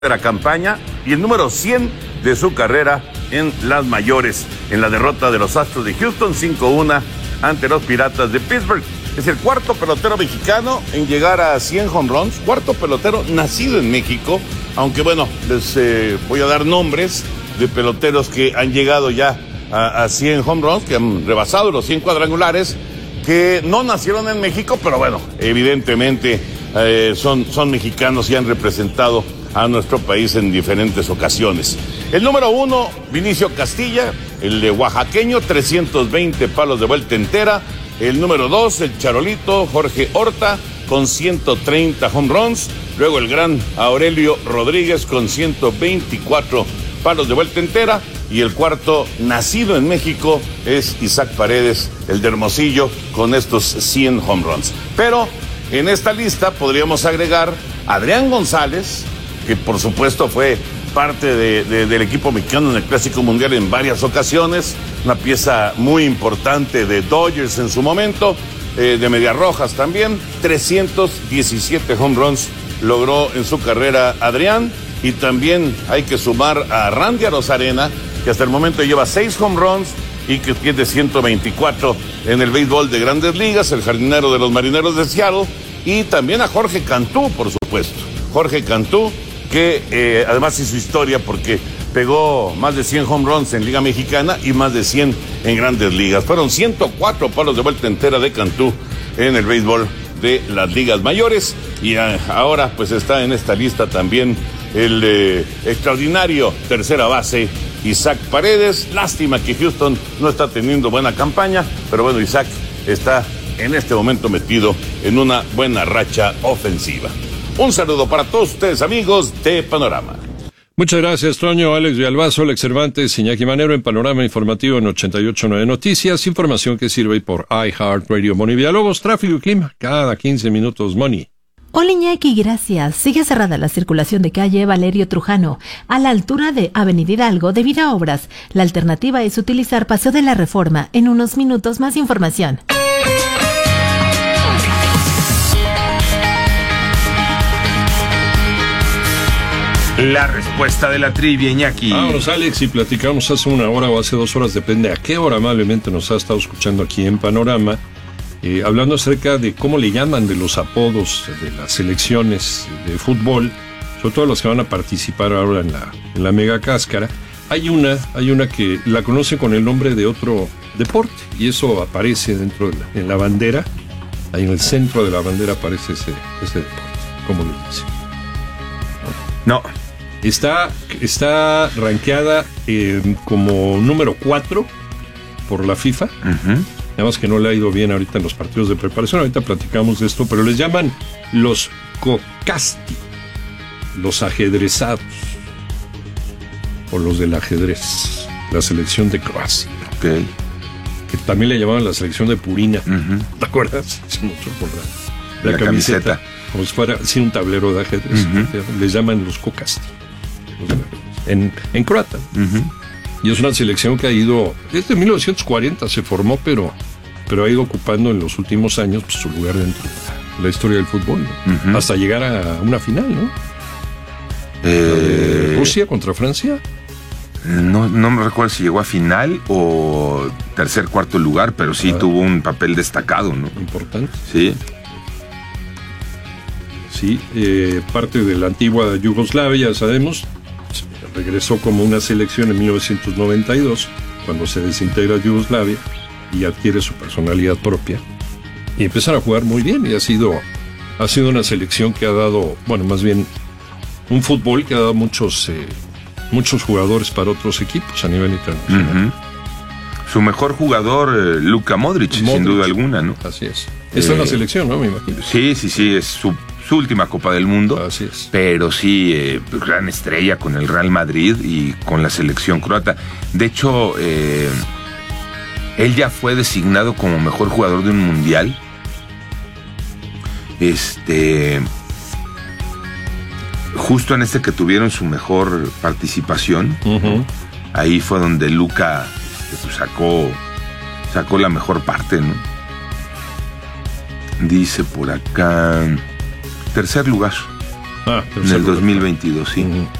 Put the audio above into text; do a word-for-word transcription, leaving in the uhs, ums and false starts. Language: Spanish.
de la campaña y el número cien de su carrera en las mayores, en la derrota de los Astros de Houston cinco uno ante los Piratas de Pittsburgh. Es el cuarto pelotero mexicano en llegar a cien home runs, cuarto pelotero nacido en México, aunque bueno, les eh, voy a dar nombres de peloteros que han llegado ya a, a cien home runs, que han rebasado los cien cuadrangulares, que no nacieron en México, pero bueno, evidentemente eh, son, son mexicanos y han representado a nuestro país en diferentes ocasiones. El número uno, Vinicio Castilla, el de oaxaqueño, trescientos veinte palos de vuelta entera. El número dos, el charolito Jorge Horta, con ciento treinta home runs. Luego el gran Aurelio Rodríguez con ciento veinticuatro palos de vuelta entera. Y el cuarto, nacido en México, es Isaac Paredes, el de Hermosillo, con estos cien home runs. Pero en esta lista podríamos agregar a Adrián González, que por supuesto fue parte de, de, del equipo mexicano en el Clásico Mundial en varias ocasiones, una pieza muy importante de Dodgers en su momento, eh, de Medias Rojas también, trescientos diecisiete home runs logró en su carrera Adrián, y también hay que sumar a Randy Arozarena, que hasta el momento lleva seis home runs y que tiene ciento veinticuatro en el béisbol de Grandes Ligas, el jardinero de los Marineros de Seattle, y también a Jorge Cantú, por supuesto, Jorge Cantú, que eh, además hizo historia porque pegó más de cien home runs en Liga Mexicana y más de cien en Grandes Ligas. Fueron ciento cuatro palos de vuelta entera de Cantú en el béisbol de las ligas mayores, y eh, ahora pues está en esta lista también el eh, extraordinario tercera base Isaac Paredes. Lástima que Houston no está teniendo buena campaña, pero bueno, Isaac está en este momento metido en una buena racha ofensiva. Un saludo para todos ustedes, amigos de Panorama. Muchas gracias, Toño. Alex Villalbazo, Alex Cervantes, Iñaki Manero en Panorama Informativo en ochenta y ocho punto nueve Noticias. Información que sirve por iHeartRadio. Moni Villalobos, tráfico Kim, cada quince minutos, Moni. Hola Iñaki, gracias. Sigue cerrada la circulación de calle Valerio Trujano a la altura de Avenida Hidalgo debido a obras. La alternativa es utilizar Paseo de la Reforma. En unos minutos más información. La respuesta de la trivia, Iñaki. Vámonos, Alex, y platicamos hace una hora o hace dos horas, depende a qué hora amablemente nos ha estado escuchando aquí en Panorama, eh, hablando acerca de cómo le llaman de los apodos de las selecciones de fútbol, sobre todo los que van a participar ahora en la, en la mega cáscara. Hay una, hay una que la conoce con el nombre de otro deporte, y eso aparece dentro de la, en la bandera, ahí en el centro de la bandera aparece ese, ese deporte, como le dice. No. Está, está rankeada eh, como número cuatro por la FIFA. Uh-huh. Nada más que no le ha ido bien ahorita en los partidos de preparación. Ahorita platicamos de esto, pero les llaman los kokasti, los ajedrezados, o los del ajedrez, la selección de Croacia. Okay. Que también le llamaban la selección de Purina. Uh-huh. ¿Te acuerdas? Es mucho por la, la, la camiseta. camiseta. Como si fuera sin un tablero de ajedrez. Uh-huh. Les llaman los kokasti. En, en croata. Uh-huh. Y es una selección que ha ido, desde mil novecientos cuarenta se formó, pero, pero ha ido ocupando en los últimos años pues, su lugar dentro de la historia del fútbol, ¿no? Uh-huh. Hasta llegar a una final, ¿no? Eh... Rusia contra Francia. No, no me recuerdo si llegó a final o tercer, cuarto lugar, pero sí ah. tuvo un papel destacado, ¿no? Importante. Sí. Sí, eh, parte de la antigua Yugoslavia, ya sabemos. Regresó como una selección en mil novecientos noventa y dos, cuando se desintegra Yugoslavia y adquiere su personalidad propia. Y empiezan a jugar muy bien, y ha sido, ha sido una selección que ha dado, bueno, más bien un fútbol que ha dado muchos, eh, muchos jugadores para otros equipos a nivel internacional. Uh-huh. Su mejor jugador, eh, Luka Modric, Modric, sin duda alguna, ¿no? Así es. Esta eh, es la selección, ¿no? Me imagino. Sí, sí, sí, es su su última Copa del Mundo. Así es. Pero sí, eh, gran estrella con el Real Madrid y con la selección croata. De hecho, eh, él ya fue designado como mejor jugador de un mundial. Este, justo en este que tuvieron su mejor participación, uh-huh. ahí fue donde Luka este, pues, sacó, sacó la mejor parte, ¿no? Dice por acá... Tercer lugar. Ah, en el dos mil veintidós, sí. Uh-huh.